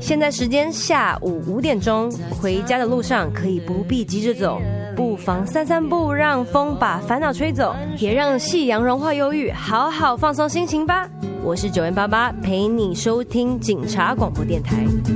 现在时间下午5点钟，回家的路上可以不必急着走，不妨散散步，让风把烦恼吹走，也让夕阳融化忧郁，好好放松心情吧。我是9M88，陪你收听警察广播电台。